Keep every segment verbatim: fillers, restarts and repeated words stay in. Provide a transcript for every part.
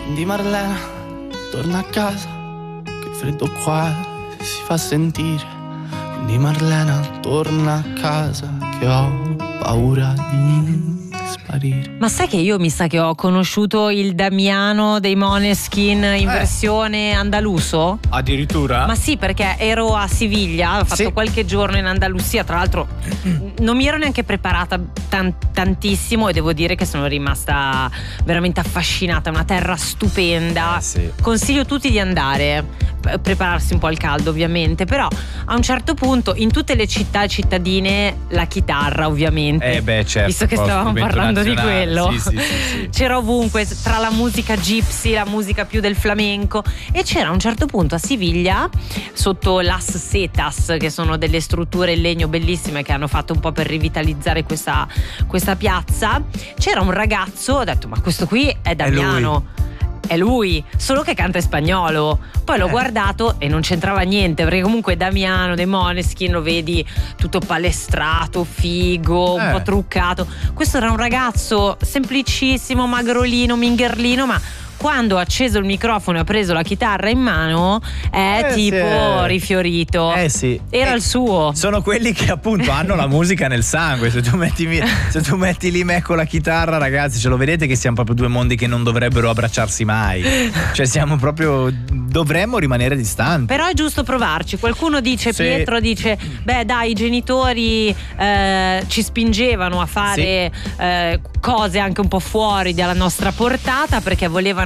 Quindi Marlena, torna a casa, che freddo qua si fa sentire. Quindi Marlena, torna a casa, che ho paura di sparire. Ma sai che io mi sa che ho conosciuto il Damiano dei Måneskin in Eh. versione andaluso? Addirittura? Ma sì, perché ero a Siviglia, ho fatto Sì. qualche giorno in Andalusia, tra l'altro non mi ero neanche preparata tan- tantissimo e devo dire che sono rimasta veramente affascinata, una terra stupenda. Eh, sì. Consiglio a tutti di andare, p- prepararsi un po' al caldo ovviamente, però a un certo punto in tutte le città cittadine la chitarra ovviamente. Eh beh, certo. Visto che poi stavamo strumento parlando di nazionale. quello, Sì, sì, sì, sì. c'era ovunque, tra la musica gypsy, la musica più del flamenco, e c'era a un certo punto a Siviglia, sotto Las Setas, che sono delle strutture in legno bellissime che hanno fatto un po' per rivitalizzare questa, questa piazza, c'era un ragazzo, ho detto ma questo qui è Damiano. È lui, solo che canta in spagnolo. Poi l'ho Eh. guardato e non c'entrava niente, perché comunque Damiano dei Måneskin lo vedi tutto palestrato, figo, un Eh. po' truccato. Questo era un ragazzo semplicissimo, magrolino, mingherlino, ma quando ha acceso il microfono e ha preso la chitarra in mano è Eh, tipo sì, eh. rifiorito. Eh sì. Era Eh, il suo. Sono quelli che appunto hanno la musica nel sangue. Se tu metti, se tu metti lì me con la chitarra, ragazzi, ce lo vedete che siamo proprio due mondi che non dovrebbero abbracciarsi mai. Cioè siamo proprio, dovremmo rimanere distanti. Però è giusto provarci. Qualcuno dice, Sì. Pietro dice, beh dai, i genitori eh, ci spingevano a fare eh, cose anche un po' fuori dalla nostra portata, perché volevano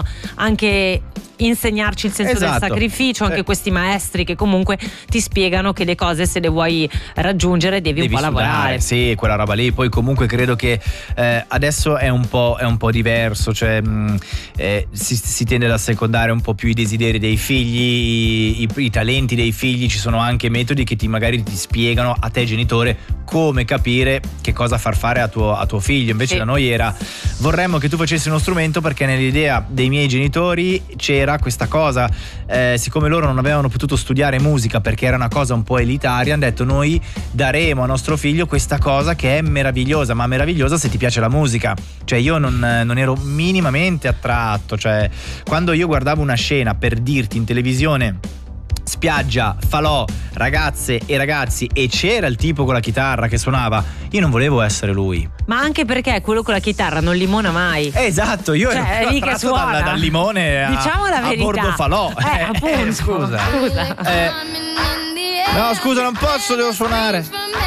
anche insegnarci il senso Esatto. del sacrificio, anche Eh. questi maestri che comunque ti spiegano che le cose, se le vuoi raggiungere, devi, Devi un po' sudare, lavorare. sì, quella roba lì. Poi comunque credo che eh, adesso è un po', è un po' diverso, cioè mh, eh, si, si tende ad assecondare un po' più i desideri dei figli, i, i, i talenti dei figli. Ci sono anche metodi che ti magari ti spiegano a te genitore come capire che cosa far fare a tuo, a tuo figlio. Invece Sì. da noi era: vorremmo che tu facessi uno strumento, perché nell'idea dei miei genitori c'era questa cosa, eh, siccome loro non avevano potuto studiare musica perché era una cosa un po' elitaria, hanno detto: noi daremo a nostro figlio questa cosa che è meravigliosa, ma meravigliosa se ti piace la musica. Cioè io non, non ero minimamente attratto, cioè quando io guardavo una scena, per dirti, in televisione, spiaggia, falò, ragazze e ragazzi, e c'era il tipo con la chitarra che suonava, io non volevo essere lui. Ma anche perché quello con la chitarra non limona mai. Esatto, io Cioè, è ero lì che attratto suona. dal, dal limone a, Diciamo la a verità. bordo falò. Eh, appunto. scusa. Scusa. Eh, no, scusa, non posso, devo suonare.